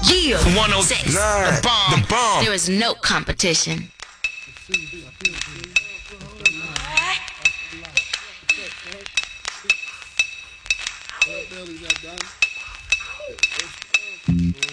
Yeah. 106. Nine. The bomb. There is no competition.